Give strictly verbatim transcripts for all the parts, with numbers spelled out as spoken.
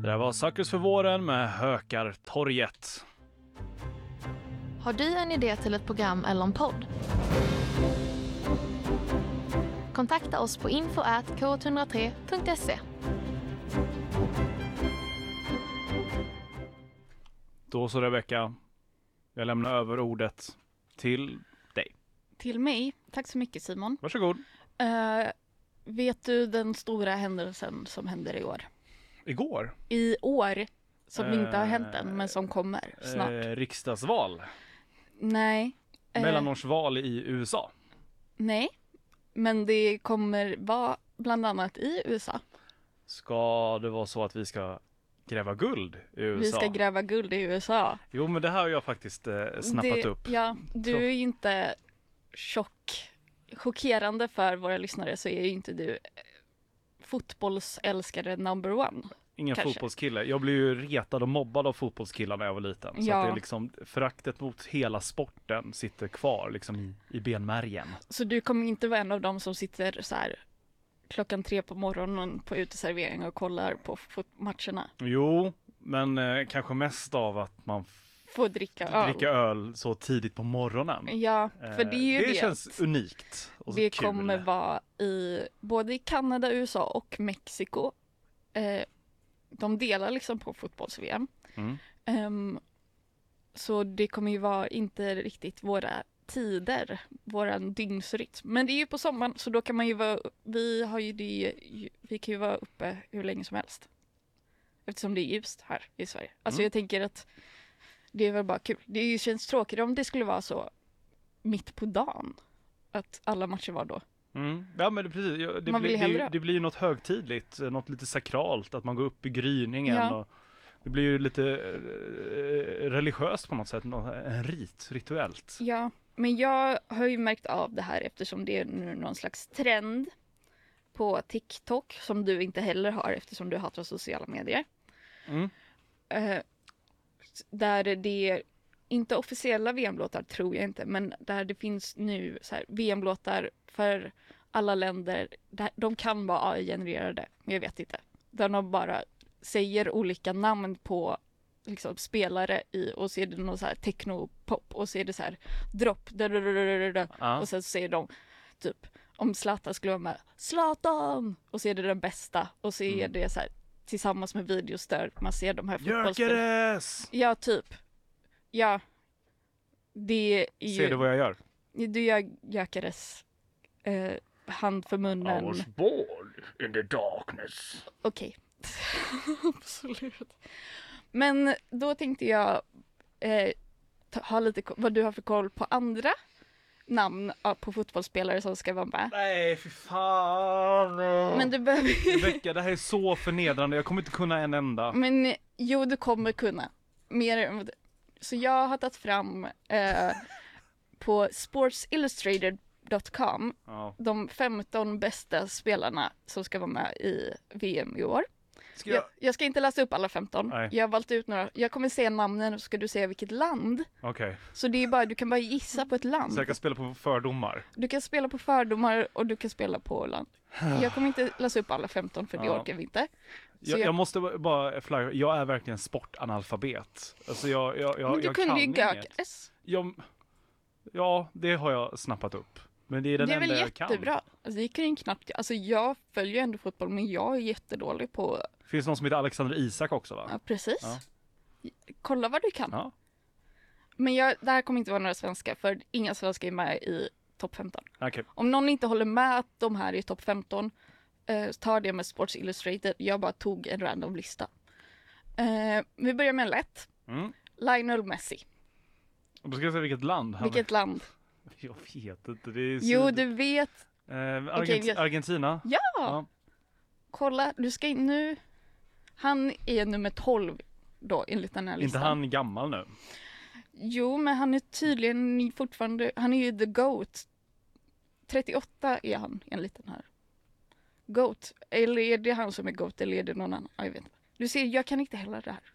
Det där var Suckers för våren med Hökartorget. Har du en idé till ett program eller en podd? Kontakta oss på info at k ett noll tre punkt se. Då så Rebecka, jag lämnar över ordet till dig. Till mig. Tack så mycket Simon. Varsågod. Uh, vet du den stora händelsen som händer i år? Igår? I år. Som uh, inte har hänt än, men som kommer snart. Uh, riksdagsval? Nej. Uh, Mellanårsval i U S A? Nej. Men det kommer vara bland annat i U S A. Ska det vara så att vi ska gräva guld i U S A? Vi ska gräva guld i U S A. Jo, men det här har jag faktiskt eh, snappat det, upp. Ja, du så. är ju inte chock. Chockerande för våra lyssnare så är ju inte du fotbollsälskare number one. Ingen kanske. Fotbollskille. Jag blev ju retad och mobbad av fotbollskillar när jag var liten. Så ja. att det är liksom, föraktet mot hela sporten sitter kvar liksom i, i benmärgen. Så du kommer inte vara en av dem som sitter så här klockan tre på morgonen på uteservering och kollar på fot- matcherna? Jo, men eh, kanske mest av att man f- får dricka öl. dricka öl så tidigt på morgonen. Ja, för det är ju det. det. känns unikt. Och så det kul. kommer vara i både i Kanada, U S A och Mexiko. Eh, de delar liksom på fotbolls-V M. Mm. Um, så det kommer ju vara inte riktigt våra tider, våran dygnsrytm. Men det är ju på sommaren så då kan man ju vara, vi har ju det, vi kan ju vara uppe hur länge som helst. Eftersom det är ljust här i Sverige. Alltså mm. jag tänker att det är väl bara kul. Det känns tråkigt om det skulle vara så mitt på dagen. Att alla matcher var då. Mm. Ja, men det, precis. Ja, det, man blir, vill det, det blir ju något högtidligt, något lite sakralt, att man går upp i gryningen ja. och det blir ju lite eh, religiöst på något sätt, en rit, rituellt. Ja, men jag har ju märkt av det här eftersom det är nu någon slags trend på TikTok som du inte heller har eftersom du hatar sociala medier. Mm. Uh, där det är inte officiella V M-låtar tror jag inte, men där det finns nu så här V M-låtar för alla länder. Där de kan vara A I-genererade, men jag vet inte. Där de bara säger olika namn på liksom, spelare i och så är det någon så här techno-pop och så är det så här dropp ah. och sen säger de typ om Zlatan skulle vara med Zlatan och så är det den bästa och så är mm. det så här tillsammans med videos där man ser de här fotbollsspelarna. Ja, typ. Ja. Det är ju... Ser du vad jag gör? Du gör Gökares eh, hand för munnen. I was born in the darkness. Okej. Okay. Absolut. Men då tänkte jag eh, ta, ha lite vad du har för koll på andra namn på fotbollsspelare som ska vara med. Nej, för fan. Men du behöver... Rebecka, det här är så förnedrande. Jag kommer inte kunna en enda. Men jo, du kommer kunna. Mer än... Så jag har tagit fram eh, på sports illustrated dot com ja. de femton bästa spelarna som ska vara med i V M i år. Ska jag... Jag, jag ska inte läsa upp alla femton. Nej. Jag har valt ut några. Jag kommer säga namnen och så ska du säga vilket land. Okej. Okay. Så det är bara, du kan bara gissa på ett land. Så jag kan spela på fördomar? Du kan spela på fördomar och du kan spela på land. Jag kommer inte läsa upp alla femton för det ja. orkar vi inte. Jag, jag... jag måste bara flagga, jag är verkligen sportanalfabet. Alltså jag, jag, jag, Men du jag kunde kan ju Gökares. Jag, ja, det har jag snappat upp. Men det är den det är enda väl jag kan. jättebra. Alltså det kan ju knappt. Alltså jag följer ändå fotboll men jag är jättedålig på. Finns det någon som heter Alexander Isak också va? Ja, precis. Ja. Kolla vad du kan. Ja. Men jag, det här kommer inte vara några svenska för inga svenska är med i topp femton. Okay. Om någon inte håller med att de här är i topp femton eh, tar det med Sports Illustrated. Jag bara tog en random lista. Eh, vi börjar med en lätt. Mm. Lionel Messi. Och då ska jag säga vilket land. Vilket land? Jag vet inte. Det är jo, du vet. Eh, Argent- okay, jag... Argentina. Ja! ja! Kolla, du ska in nu. Han är nummer tolv då enligt den här listan. Inte han gammal nu? Jo, men han är tydligen fortfarande, han är ju the GOAT. trettioåtta är han enligt den här. GOAT. Eller är det han som är GOAT eller är det någon annan? Jag vet inte. Du ser, jag kan inte heller det här.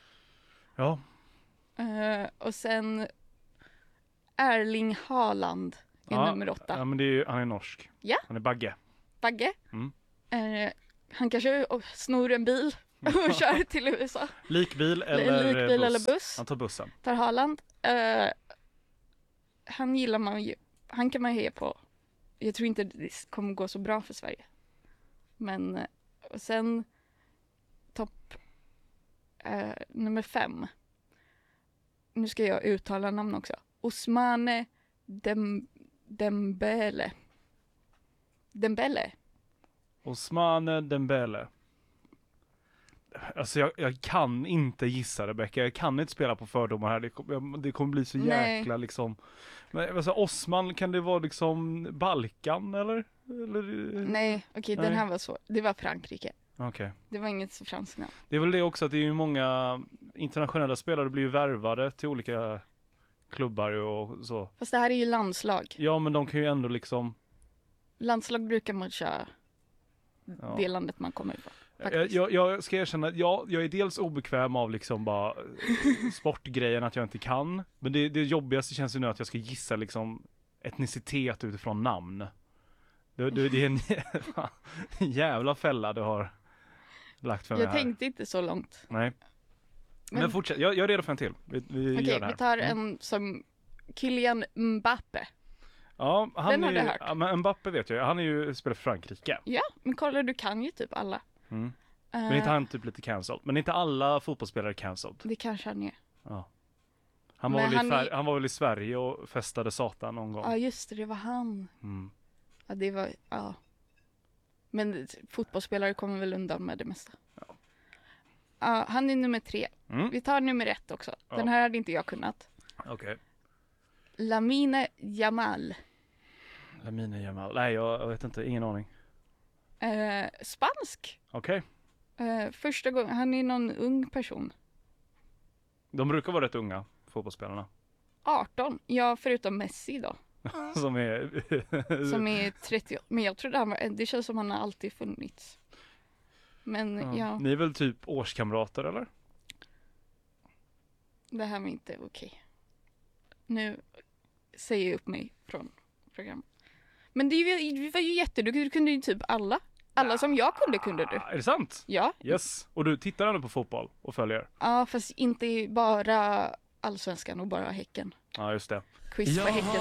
Ja. Uh, och sen Erling Haaland är ja, nummer åtta. Ja, men det är ju, han är norsk. Ja. Han är Bagge. Bagge. Mm. Uh, han kanske oh, snor en bil och kör till U S A. Likbil eller Likbil buss? eller buss. Han tar bussen. Tar Haaland. Uh, han gillar man ju. Han kan man heja på. Jag tror inte det kommer gå så bra för Sverige. Men uh, och sen topp uh, nummer fem. Nu ska jag uttala namn också. Ousmane Dem Dembele. Dembele. Ousmane Dembele. Alltså jag, jag kan inte gissa, Rebecka. Jag kan inte spela på fördomar här. Det, kom, det kommer bli så Nej. jäkla liksom. Men alltså, Osman, kan det vara liksom Balkan eller? eller? Nej, okej, okay, den Nej. här var svår. Det var Frankrike. Okej. Okay. Det var inget så franskt namn. Det är väl det också att det är ju många internationella spelare blir ju värvade till olika klubbar och så. Fast det här är ju landslag. Ja, men de kan ju ändå liksom. Landslag brukar man köra Ja. det landet man kommer ifrån. Jag, jag, jag ska erkänna att jag, jag är dels obekväm av liksom bara sportgrejen att jag inte kan. Men det, det jobbigaste känns ju nu att jag ska gissa liksom etnicitet utifrån namn. Det, det, det är en, en jävla fälla du har lagt för mig Jag här. tänkte inte så långt. Nej. Men, Men- fortsätt, jag, jag är redo för en till. Vi, vi Okej, gör det här. vi tar Mm. en som Kylian Mbappe. Ja, han Den är har du ju, hört. ja, men Mbappe vet jag, han är ju spelar för Frankrike. Ja, men kolla, du kan ju typ alla. Mm. Eh, Men inte han typ lite cancelled. Men inte alla fotbollsspelare är cancelled. Det kanske han är. Ja. Han var, Men väl i han Fär- är- han var väl i Sverige och festade satan någon gång. Ja, just det, det var han. Mm. Ja, det var, ja. Men fotbollsspelare kommer väl undan med det mesta. Ja. Ja, han är nummer tre. Mm. Vi tar nummer ett också. Ja. Den här hade inte jag kunnat. Okej. Lamine Yamal. Lamine Yamal. Nej, jag, jag vet inte. Ingen aning. Eh, spansk. Okej. Eh, första gången, han är någon ung person. De brukar vara rätt unga, fotbollsspelarna. arton. Ja, förutom Messi då. Som är... Som är trettio. Men jag trodde han var, det känns som han har alltid funnits. Men ja, ja. Ni är väl typ årskamrater, eller? det här var inte okej. Nu säger jag upp mig från programmet. Men det, är ju- det var ju jätteduktigt, du kunde ju typ alla. Alla som jag kunde kunde du. Ah, är det sant? Ja, Yes. Och du tittar ändå på fotboll och följer? ja fast inte bara Allsvenskan och bara Häcken. Ja, just det. Quiz på Häcken.